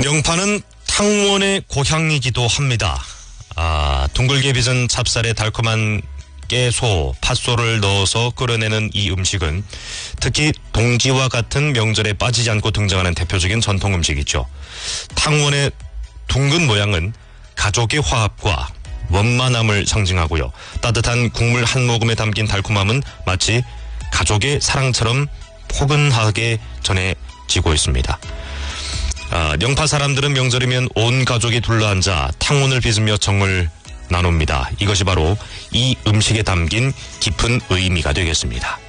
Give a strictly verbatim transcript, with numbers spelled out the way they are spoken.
명파는 탕원의 고향이기도 합니다. 아, 둥글게 빚은 찹쌀에 달콤한 깨소, 팥소를 넣어서 끓여내는 이 음식은 특히 동지와 같은 명절에 빠지지 않고 등장하는 대표적인 전통 음식이죠. 탕원의 둥근 모양은 가족의 화합과 원만함을 상징하고요. 따뜻한 국물 한 모금에 담긴 달콤함은 마치 가족의 사랑처럼 포근하게 전해지고 있습니다. 아, 영파 사람들은 명절이면 온 가족이 둘러앉아 탕원을 빚으며 정을 나눕니다. 이것이 바로 이 음식에 담긴 깊은 의미가 되겠습니다.